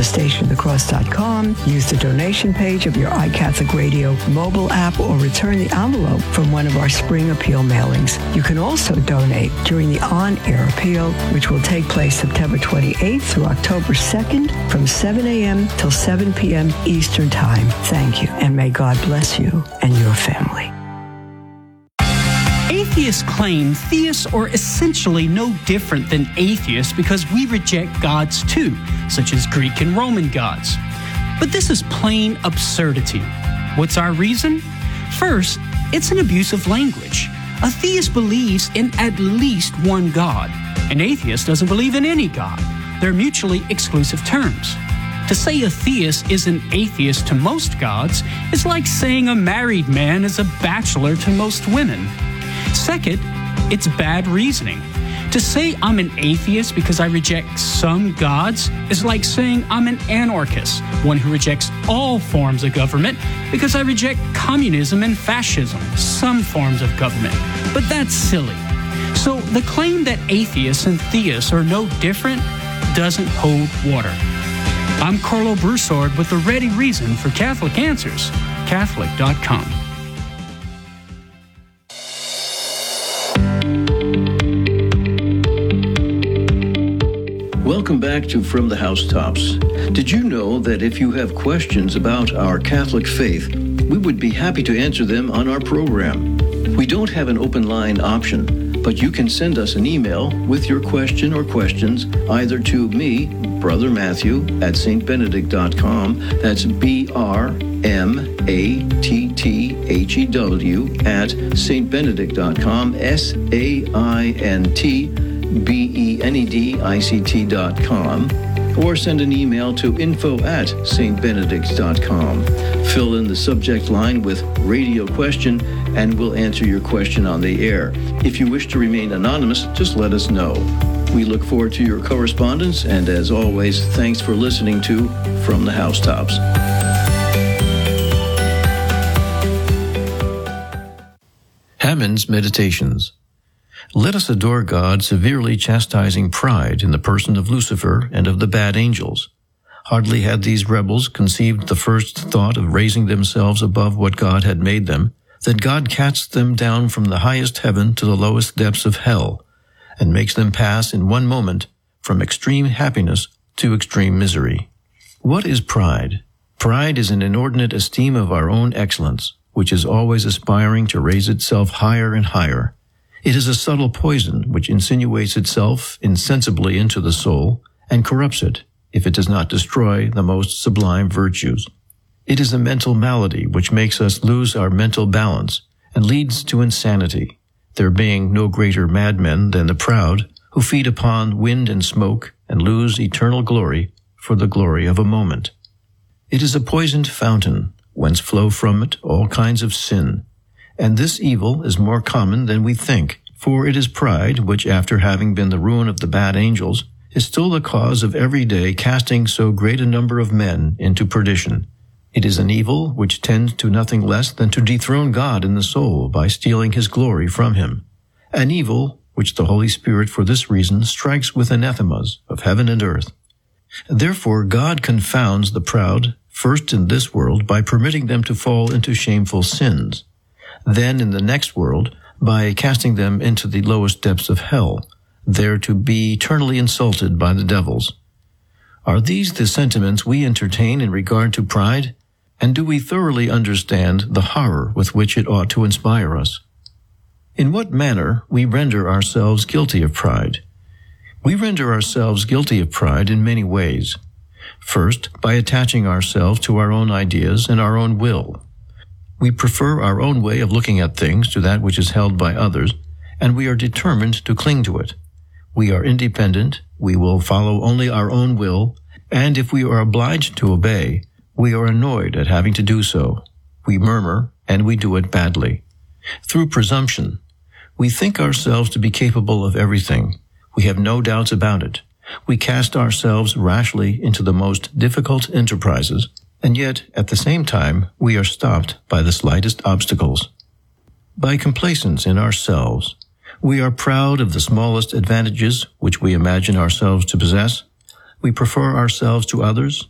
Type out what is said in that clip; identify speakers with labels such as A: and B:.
A: stationofthecross.com, use the donation page of your iCatholic Radio mobile app, or return the envelope from one of our spring appeal mailings. You can also donate during the on-air appeal, which will take place September 28th through October 2nd from 7 a.m. till 7 p.m. Eastern Time. Thank you, and may God bless you and your family.
B: Atheists claim theists are essentially no different than atheists because we reject gods too, such as Greek and Roman gods. But this is plain absurdity. What's our reason? First, it's an abuse of language. A theist believes in at least one God. An atheist doesn't believe in any God. They're mutually exclusive terms. To say a theist is an atheist to most gods is like saying a married man is a bachelor to most women. Second, it's bad reasoning. To say I'm an atheist because I reject some gods is like saying I'm an anarchist, one who rejects all forms of government because I reject communism and fascism, some forms of government. But that's silly. So the claim that atheists and theists are no different doesn't hold water. I'm Carlo Broussard with the ready reason for Catholic Answers, Catholic.com.
C: Welcome back to From the Housetops. Did you know that if you have questions about our Catholic faith, we would be happy to answer them on our program? We don't have an open line option, but you can send us an email with your question or questions either to me, Brother Matthew, at stbenedict.com. That's BRMATTHEW at stbenedict.com, SAINTBENEDICT.com, or send an email to info@stbenedict.com. Fill in the subject line with radio question and we'll answer your question on the air. If you wish to remain anonymous, just let us know. We look forward to your correspondence, and as always, thanks for listening to From the Housetops. Hammond's Meditations. Let us adore God, severely chastising pride in the person of Lucifer and of the bad angels. Hardly had these rebels conceived the first thought of raising themselves above what God had made them, that God casts them down from the highest heaven to the lowest depths of hell, and makes them pass in one moment from extreme happiness to extreme misery. What is pride? Pride is an inordinate esteem of our own excellence, which is always aspiring to raise itself higher and higher. It is a subtle poison which insinuates itself insensibly into the soul and corrupts it, if it does not destroy the most sublime virtues. It is a mental malady which makes us lose our mental balance and leads to insanity, there being no greater madmen than the proud, who feed upon wind and smoke and lose eternal glory for the glory of a moment. It is a poisoned fountain, whence flow from it all kinds of sin, and this evil is more common than we think, for it is pride which, after having been the ruin of the bad angels, is still the cause of every day casting so great a number of men into perdition. It is an evil which tends to nothing less than to dethrone God in the soul by stealing his glory from him, an evil which the Holy Spirit for this reason strikes with anathemas of heaven and earth. Therefore God confounds the proud, first in this world by permitting them to fall into shameful sins, then in the next world by casting them into the lowest depths of hell, there to be eternally insulted by the devils. Are these the sentiments we entertain in regard to pride? And do we thoroughly understand the horror with which it ought to inspire us? In what manner we render ourselves guilty of pride? We render ourselves guilty of pride in many ways. First, by attaching ourselves to our own ideas and our own will. We prefer our own way of looking at things to that which is held by others, and we are determined to cling to it. We are independent, we will follow only our own will, and if we are obliged to obey, we are annoyed at having to do so. We murmur, and we do it badly. Through presumption, we think ourselves to be capable of everything. We have no doubts about it. We cast ourselves rashly into the most difficult enterprises, and yet, at the same time, we are stopped by the slightest obstacles. By complacence in ourselves, we are proud of the smallest advantages which we imagine ourselves to possess. We prefer ourselves to others,